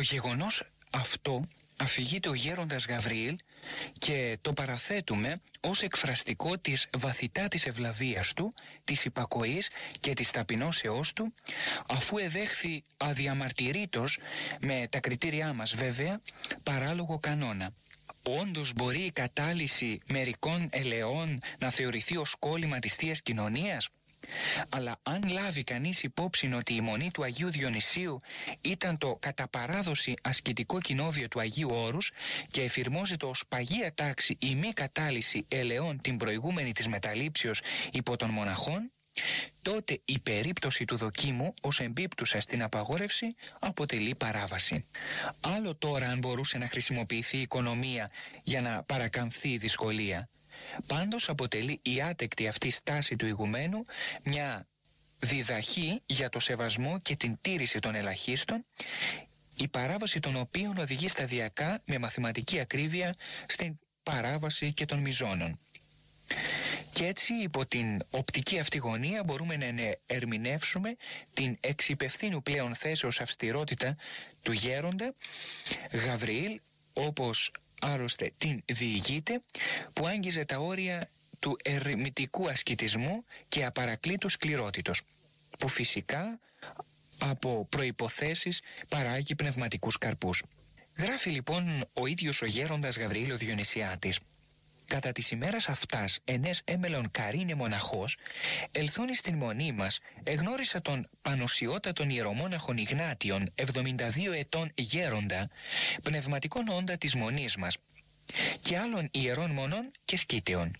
γεγονός αυτό αφηγείται ο γέροντας Γαβριήλ και το παραθέτουμε ως εκφραστικό της βαθυτά της ευλαβίας του, της υπακοής και της ταπεινώσεώς του, αφού εδέχθη αδιαμαρτυρήτως, με τα κριτήριά μας βέβαια, παράλογο κανόνα. Όντως μπορεί η κατάλυση μερικών ελαιών να θεωρηθεί ως κόλλημα της Θείας Κοινωνίας? Αλλά αν λάβει κανείς υπόψη ότι η μονή του Αγίου Διονυσίου ήταν το κατά παράδοση ασκητικό κοινόβιο του Αγίου Όρους και εφηρμόζεται ως παγία τάξη η μη κατάλυση ελαιών την προηγούμενη της μεταλήψεως υπό των μοναχών, τότε η περίπτωση του δοκίμου ως εμπίπτουσα στην απαγόρευση αποτελεί παράβαση. Άλλο τώρα αν μπορούσε να χρησιμοποιηθεί η οικονομία για να παρακαμφθεί η δυσκολία. Πάντως αποτελεί η άτεκτη αυτή στάση του ηγουμένου μια διδαχή για το σεβασμό και την τήρηση των ελαχίστων, η παράβαση των οποίων οδηγεί σταδιακά με μαθηματική ακρίβεια στην παράβαση και των μιζώνων. Και έτσι υπό την οπτική αυτή γωνία μπορούμε να ερμηνεύσουμε την εξυπευθύνου πλέον θέσεως αυστηρότητα του γέροντα Γαβριήλ, όπως άλλωστε την διηγείται, που άγγιζε τα όρια του ερημητικού ασκητισμού και απαρακλήτου σκληρότητος, που φυσικά από προϋποθέσεις παράγει πνευματικούς καρπούς. Γράφει λοιπόν ο ίδιος ο γέροντας Γαβριήλ ο Διονυσιάτης: «Κατά της ημέρας αυτάς ενές έμελον καρίνε μοναχός, ελθόνη στην μονή μας, εγνώρισα τον πανωσιότατον ιερομόναχον Ιγνάτιον, 72 ετών γέροντα, πνευματικόν όντα της μονής μας, και άλλων ιερών μονών και σκήτεων.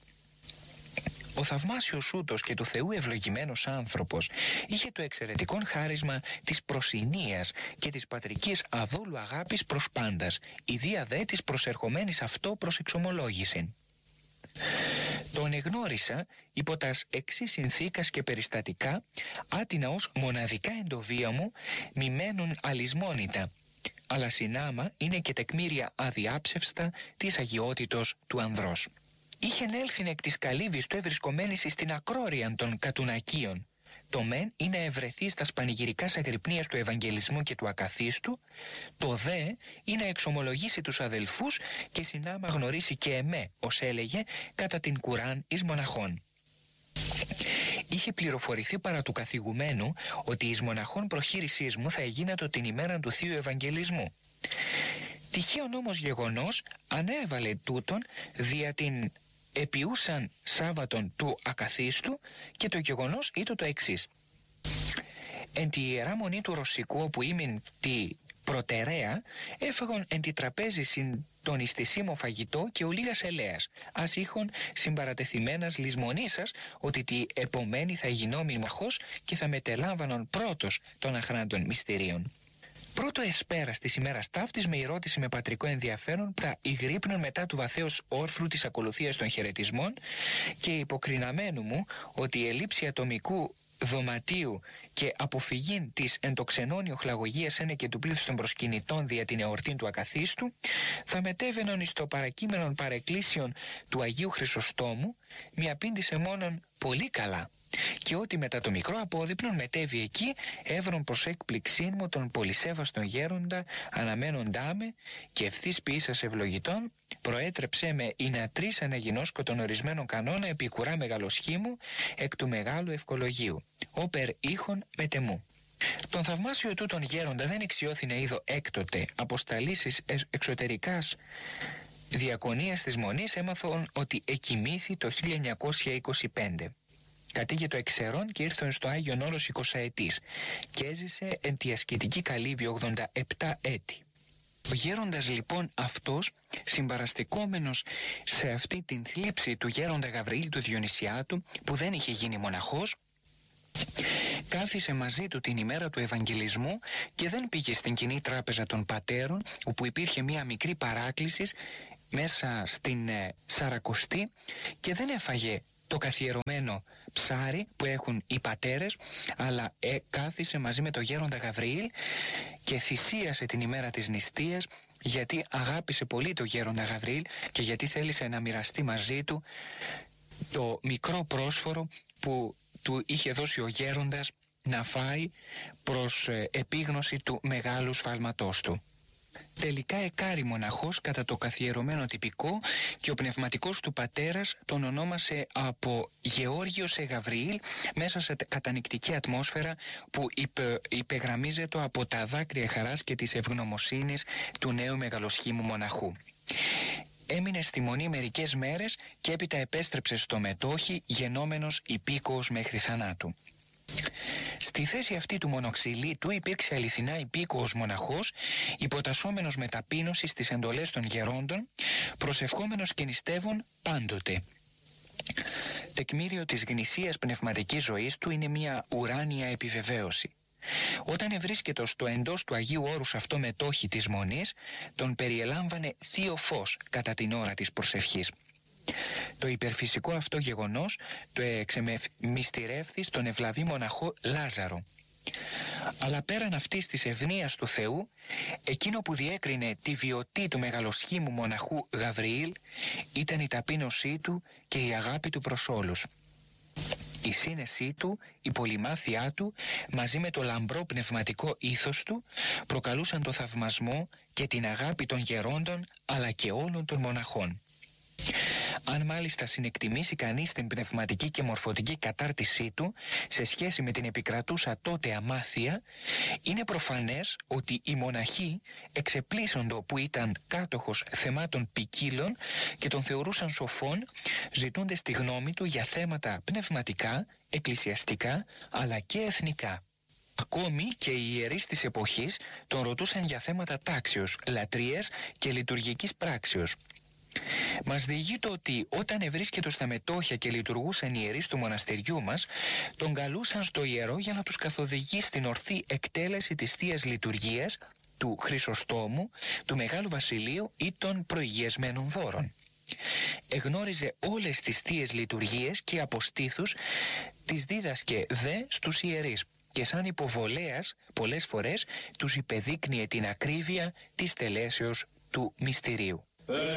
Ο θαυμάσιος ούτος και του Θεού ευλογημένος άνθρωπος είχε το εξαιρετικόν χάρισμα της προσηνίας και της πατρικής αδόλου αγάπης προς πάντας, ιδία δε της προσερχομένης αυτό προς εξομολόγησιν. Τον εγνώρισα υπό τας εξής συνθήκας και περιστατικά, άτινα ως μοναδικά εντοβία μου μη μένουν αλυσμόνητα, αλλά συνάμα είναι και τεκμήρια αδιάψευστα της αγιότητος του ανδρός. Είχεν έλθην εκ της καλύβης του ευρισκομένης στην ακρόριαν των κατουνακίων. Το μεν είναι ευρεθεί στα πανηγυρικά αγρυπνίας του Ευαγγελισμού και του ακαθίστου, το δε είναι εξομολογήσει τους αδελφούς και συνάμα γνωρίσει και εμέ, ως έλεγε, κατά την κουράν εις μοναχών. Είχε πληροφορηθεί παρά του καθηγουμένου ότι εις μοναχών προχείρισής μου θα εγίνατο την ημέρα του Θείου Ευαγγελισμού. Τυχαίον όμως γεγονός ανέβαλε τούτον δια την επιούσαν Σάββατον του ακαθίστου, και το γεγονός ήταν το εξής. Εν τη Ιερά Μονή του Ρωσικού, όπου ήμουν τη προτεραία, έφαγον εν τη τραπέζη τον ιστισίμο φαγητό και ουλίγας ελέας, ας είχον συμπαρατεθειμένας λησμονήσας ότι τη επομένη θα γινόμην μαχός και θα μετελάμβανον πρώτος των αχράντων μυστηρίων. Πρώτο εσπέρας της ημέρας ταύτης με ερώτηση με πατρικό ενδιαφέρον τα ηγρύπνων μετά του βαθέως όρθρου της ακολουθίας των χαιρετισμών και υποκριναμένου μου ότι η ελλείψη ατομικού δωματίου και αποφυγήν της εν το ξενώνιο χλαγωγίας ένε και του πλήθους των προσκυνητών δια την εορτήν του ακαθίστου θα μετέβαινον εις το παρακείμενον παρεκκλήσιον του Αγίου Χρυσοστόμου, μη απήντησε μόνον πολύ καλά, και ότι μετά το μικρό απόδειπνον μετέβη εκεί έβρον προς έκπληξήν μου τον πολυσέβαστον γέροντα αναμένοντά με και ευθύς ποιήσας ευλογητών προέτρεψέ με η να τρεις αναγινώσκω των ορισμένων κανόνα επί κουρά μεγαλοσχήμου εκ του μεγάλου ευκολογίου, όπερ ήχον μετεμού. Τον θαυμάσιο τούτον γέροντα δεν εξιώθηνε είδο έκτοτε αποσταλήσεις εξωτερικάς διακονίας της Μονής, έμαθον ότι εκοιμήθη το 1925. Κατήγε το εξαιρών και ήρθον στο Άγιον Όρος 20 ετής και έζησε εν τη ασκητική καλύβη 87 έτη. Ο γέροντας λοιπόν αυτός, συμπαραστηκόμενος σε αυτή την θλίψη του γέροντα Γαβριήλ του Διονυσιάτου, που δεν είχε γίνει μοναχός, κάθισε μαζί του την ημέρα του Ευαγγελισμού και δεν πήγε στην κοινή τράπεζα των πατέρων, όπου υπήρχε μία μικρή παράκληση μέσα στην Σαρακοστή, και δεν έφαγε το καθιερωμένο ψάρι που έχουν οι πατέρες, αλλά κάθισε μαζί με το γέροντα Γαβριήλ και θυσίασε την ημέρα της νηστείας, γιατί αγάπησε πολύ το γέροντα Γαβριήλ και γιατί θέλησε να μοιραστεί μαζί του το μικρό πρόσφορο που του είχε δώσει ο γέροντας να φάει προς επίγνωση του μεγάλου σφάλματός του. τελικά εκάρη μοναχός κατά το καθιερωμένο τυπικό και ο πνευματικός του πατέρας τον ονόμασε από Γεώργιο σε Γαβριήλ μέσα σε κατανυκτική ατμόσφαιρα που υπεγραμμίζεται από τα δάκρυα χαράς και της ευγνωμοσύνης του νέου μεγαλοσχήμου μοναχού. Έμεινε στη Μονή μερικές μέρες και έπειτα επέστρεψε στο Μετόχι γενόμενος υπήκοος μέχρι θανάτου. Στη θέση αυτή του μονοξυλίτου υπήρξε αληθινά υπήκοος μοναχός, υποτασσόμενος με ταπείνωση στις εντολές των γερόντων, προσευχόμενος και νηστεύων πάντοτε. Τεκμήριο της γνησίας πνευματικής ζωής του είναι μια ουράνια επιβεβαίωση. Όταν ευρίσκετο στο εντός του Αγίου Όρους αυτό μετόχι της Μονής, τον περιελάμβανε θείο φως κατά την ώρα της προσευχής. Το υπερφυσικό αυτό γεγονός το εξεμυστηρεύθη στον ευλαβή μοναχό Λάζαρο. Αλλά πέραν αυτής της ευνοίας του Θεού, εκείνο που διέκρινε τη βιωτή του μεγαλοσχήμου μοναχού Γαβριήλ ήταν η ταπείνωσή του και η αγάπη του προς όλους. Η σύνεσή του, η πολυμάθειά του, μαζί με το λαμπρό πνευματικό ήθος του, προκαλούσαν το θαυμασμό και την αγάπη των γερόντων αλλά και όλων των μοναχών. Αν μάλιστα συνεκτιμήσει κανείς την πνευματική και μορφωτική κατάρτισή του σε σχέση με την επικρατούσα τότε αμάθεια, είναι προφανές ότι οι μοναχοί εξεπλήσοντο που ήταν κάτοχος θεμάτων ποικίλων και τον θεωρούσαν σοφόν, ζητούνται στη γνώμη του για θέματα πνευματικά, εκκλησιαστικά αλλά και εθνικά. Ακόμη και οι ιερείς της εποχής τον ρωτούσαν για θέματα τάξεως, λατρείας και λειτουργικής πράξεως. Μας διηγείται ότι όταν ευρίσκετο στα μετόχια και λειτουργούσαν οι ιερείς του μοναστεριού μας, τον καλούσαν στο ιερό για να τους καθοδηγεί στην ορθή εκτέλεση της Θείας Λειτουργίας, του Χρυσοστόμου, του Μεγάλου Βασιλείου ή των προηγιασμένων δώρων. Εγνώριζε όλες τις Θείες Λειτουργίες και από στήθους τις δίδασκε δε στους ιερείς και σαν υποβολέας πολλές φορές τους υπεδείκνυε την ακρίβεια της τελέσεως του μυστηρίου.